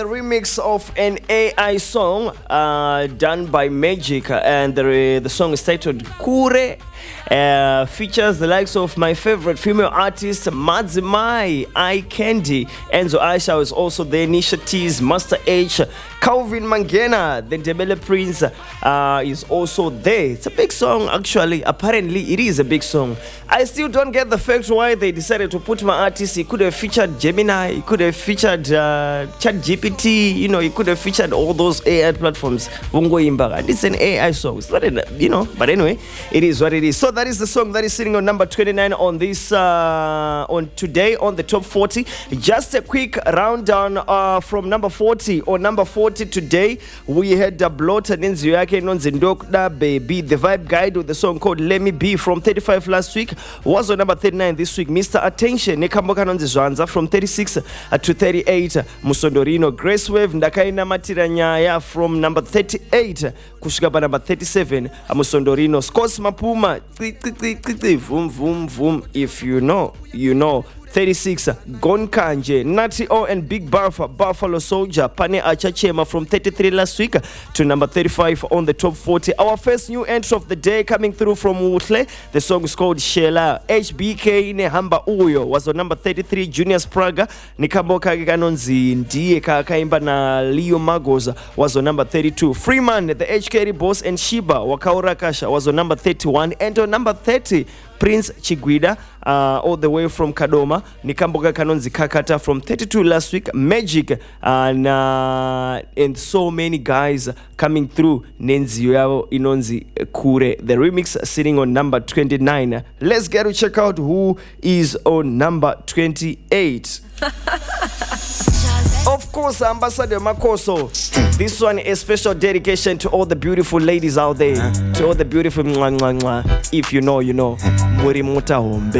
A remix of an AI song done by Magic, and the song is titled Kure. Features the likes of my favorite female artist Madzimai, I Candy, Enzo Aisha is also the Initiatives, Master H, Calvin Mangena, the Ndebele Prince is also there. It's a big song actually. Apparently it is a big song. I still don't get the fact why they decided to put my artist. It could have featured Gemini, it could have featured ChatGPT, you know, it could have featured all those AI platforms. It's an AI song. It's not but anyway, it is what it is. So that is the song that is sitting on number 29 on this on today on the top 40. Just a quick rundown from number 40. On number 40 today we had Blotter Ninzi Yake Nonzindokda Baby, the vibe guide with the song called Let Me Be from 35 last week was on number 39 this week. Mr. Attention Nekamboka Nonzizwanza from 36 to 38. Musondorino Grace Wave Ndakaina Matiranyaya from number 38 kushika number 37. Musondorino Scott Mapuma Vum vum vum, if you know, you know. 36 Gonkanje, Natty O and Big Buffalo Soldier, Pane Achachema from 33 last week to number 35 on the top 40. Our first new entry of the day coming through from Wutle. The song is called Shela. HBK Nehamba Uyo was on number 33. Junior Spraga Nikamboka Kanonzi Ndie Kakaimba na Leo Magos was on number 32. Freeman, the HKD Boss and Shiba Wakaura Kasha was on number 31. And on number 30 Prince Chiguida, all the way from Kadoma, Nikamboga Kanonzi Kakata from 32 last week, Magic, and so many guys coming through. Nenzi Yao Inonzi Kure, the remix sitting on number 29. Let's get to check out who is on number 28. Of course, Ambassador Makoso. This one is special dedication to all the beautiful ladies out there, to all the beautiful if you know, you know. Muri muta hombe.